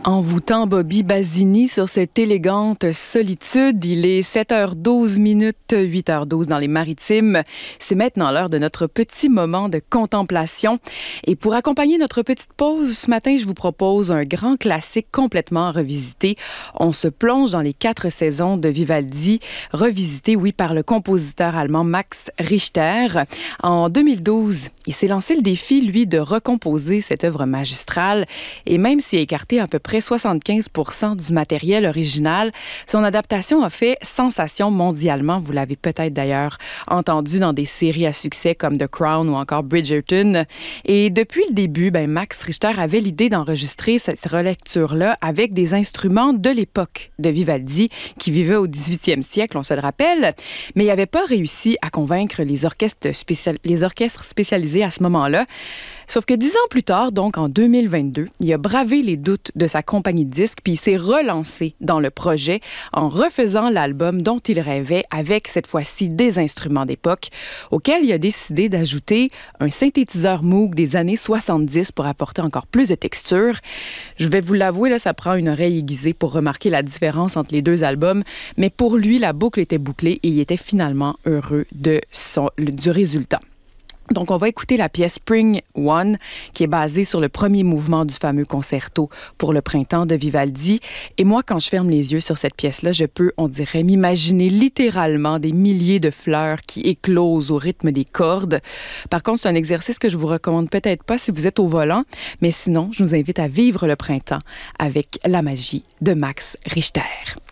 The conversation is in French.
Envoûtant Bobby Basini sur cette élégante solitude. Il est 7h12 minutes, 8h12 dans les Maritimes. C'est maintenant l'heure de notre petit moment de contemplation. Et pour accompagner notre petite pause, ce matin, je vous propose un grand classique complètement revisité. On se plonge dans les 4 saisons de Vivaldi, revisité, oui, par le compositeur allemand Max Richter. En 2012, il s'est lancé le défi, lui, de recomposer cette œuvre magistrale. Et même s'il a écarté à peu près 75% du matériel original, son adaptation a fait sensation mondialement. Vous l'avez peut-être d'ailleurs entendu dans des séries à succès comme The Crown ou encore Bridgerton. Et depuis le début, Max Richter avait l'idée d'enregistrer cette relecture-là avec des instruments de l'époque de Vivaldi, qui vivait au 18e siècle, on se le rappelle, mais il n'avait pas réussi à convaincre les orchestres spécialisés à ce moment-là. Sauf que 10 ans plus tard, donc en 2022, il a bravé les doutes de sa compagnie de disques, puis il s'est relancé dans le projet en refaisant l'album dont il rêvait avec cette fois-ci des instruments d'époque, auquel il a décidé d'ajouter un synthétiseur Moog des années 70 pour apporter encore plus de texture. Je vais vous l'avouer, là, ça prend une oreille aiguisée pour remarquer la différence entre les deux albums, mais pour lui, la boucle était bouclée et il était finalement heureux du résultat. Donc, on va écouter la pièce Spring One, qui est basée sur le premier mouvement du fameux concerto pour le printemps de Vivaldi. Et moi, quand je ferme les yeux sur cette pièce-là, je peux, on dirait, m'imaginer littéralement des milliers de fleurs qui éclosent au rythme des cordes. Par contre, c'est un exercice que je vous recommande peut-être pas si vous êtes au volant, mais sinon, je vous invite à vivre le printemps avec la magie de Max Richter.